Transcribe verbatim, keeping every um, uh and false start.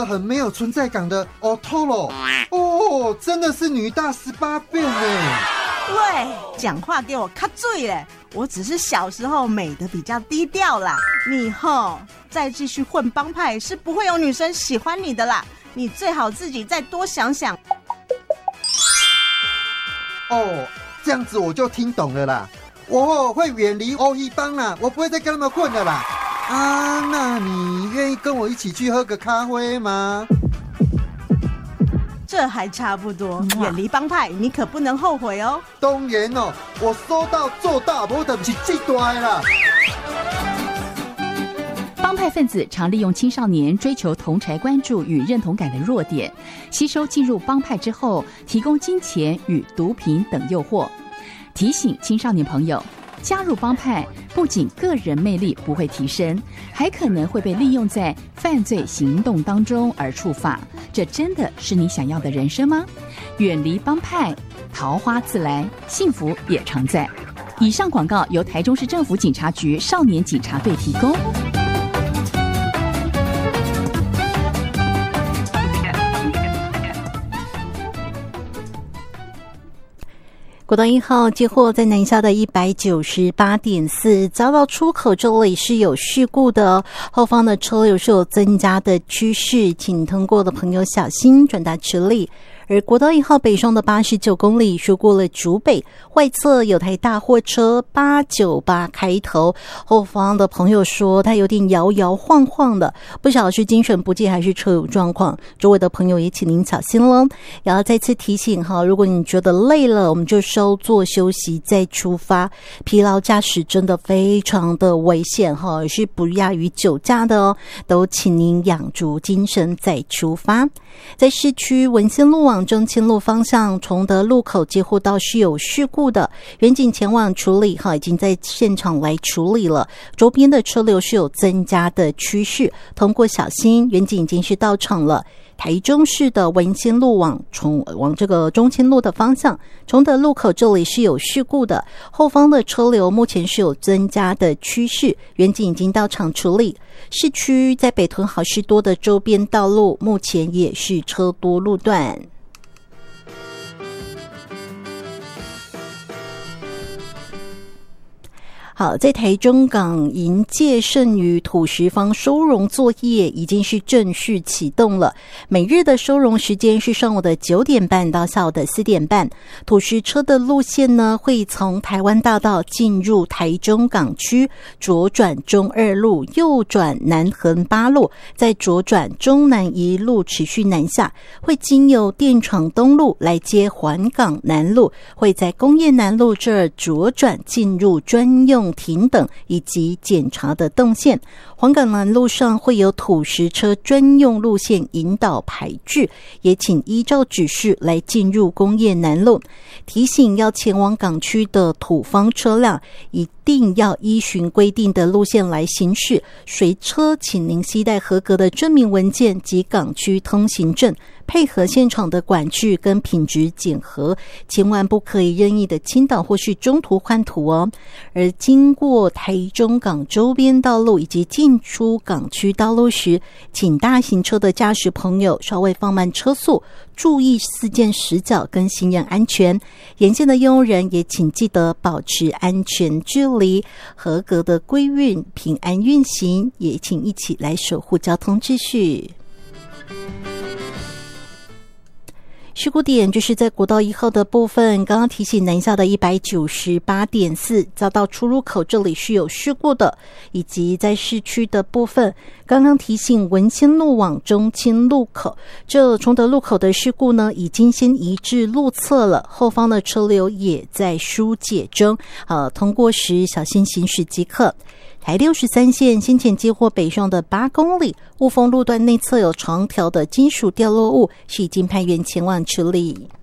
个很没有存在感的 Otoro。哦，真的是女大十八变耶！ 喂，讲话给我卡嘴嘞！我只是小时候美的比较低调啦，你吼再继续混帮派是不会有女生喜欢你的啦，你最好自己再多想想。 哦，这样子我就听懂了啦，我会远离欧一帮啦，我不会再跟他们混了啦。啊，那你愿意跟我一起去喝个咖啡吗？ 这还差不多，远离帮派你可不能后悔哦。 当然哦，我说到做到，我就不是这大的啦。 帮派分子常利用青少年追求同侪关注与认同感的弱点，吸收进入帮派之后，提供金钱与毒品等诱惑。提醒青少年朋友，加入帮派不仅个人魅力不会提升，还可能会被利用在犯罪行动当中而触发。这真的是你想要的人生吗？远离帮派，桃花自来，幸福也常在。以上广告由台中市政府警察局少年警察队提供。 国道一号接获在南下的一百九十八点四遭到出口，这里是有事故的，后方的车流是有增加的趋势，请通过的朋友小心转达处理。而国道一号北上的八十九公里疏过了竹北，外侧有台大货车八九八开头，后方的朋友说他有点摇摇晃晃的，不晓得是精神不济还是车有状况，周围的朋友也请您小心了。也要再次提醒哈，如果你觉得累了，我们就稍作休息再出发，疲劳驾驶真的非常的危险哈，是不亚于酒驾的哦，都请您养足精神再出发。在市区文心路往中清路方向崇德路口接获到是有事故的，远警前往处理哈，已经在现场来处理了，周边的车流是有增加的趋势，通过小心，远警已经是到场了。台中市的文心路往从往这个中清路的方向，崇德路口这里是有事故的，后方的车流目前是有增加的趋势，远警已经到场处理。市区在北屯好事多的周边道路，目前也是车多路段。好，在台中港营界剩余土石方收容作业已经是正式启动了，每日的收容时间是上午的九点半到下午的四点半。土石车的路线呢，会从台湾大道进入台中港区，左转中二路，右转南横八路，再左转中南一路持续南下，会经由电厂东路来接环港南路，会在工业南路这儿左转进入专用停等以及检查的动线。环港南路上会有土石车专用路线引导排置，也请依照指示来进入工业南路。提醒要前往港区的土方车辆一定要依循规定的路线来行驶，随车请您携带合格的证明文件及港区通行证，配合现场的管制跟品质检核，千万不可以任意的倾倒或是中途换土哦。而经过台中港周边道路以及进出港区道路时，请大型车的驾驶朋友稍微放慢车速，注意四件死角跟行人安全。沿线的拥有人也请记得保持安全距离，合格的归运平安运行，也请一起来守护交通秩序。事故点就是在国道一号的部分，刚刚提醒南下的 一百九十八点四 遭到出入口这里是有事故的，以及在市区的部分，刚刚提醒文心路往中清路口，这崇德路口的事故呢已经先移至路侧了，后方的车流也在疏解中，呃，通过时小心行驶即可。台六十三线先前接获北上的八公里雾峰路段内侧有长条的金属掉落物，是已经派员前往处理。